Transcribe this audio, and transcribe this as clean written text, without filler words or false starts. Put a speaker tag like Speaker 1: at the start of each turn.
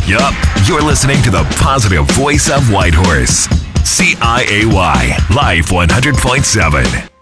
Speaker 1: Yup, you're listening to the positive voice of Whitehorse. CIAY, Life 100.7.